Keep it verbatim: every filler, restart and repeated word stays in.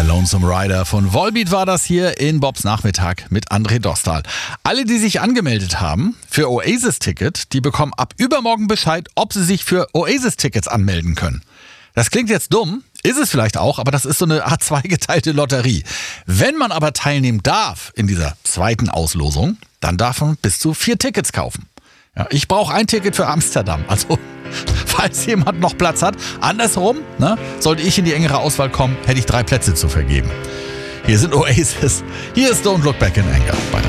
Lonesome Rider von Volbeat war das hier in Bobs Nachmittag mit André Dostal. Alle, die sich angemeldet haben für Oasis-Ticket, die bekommen ab übermorgen Bescheid, ob sie sich für Oasis-Tickets anmelden können. Das klingt jetzt dumm, ist es vielleicht auch, aber das ist so eine Art zweigeteilte Lotterie. Wenn man aber teilnehmen darf in dieser zweiten Auslosung, dann darf man bis zu vier Tickets kaufen. Ja, ich brauche ein Ticket für Amsterdam, also falls jemand noch Platz hat. Andersrum, ne, sollte ich in die engere Auswahl kommen, hätte ich drei Plätze zu vergeben. Hier sind Oasis, hier ist Don't Look Back in Anger bei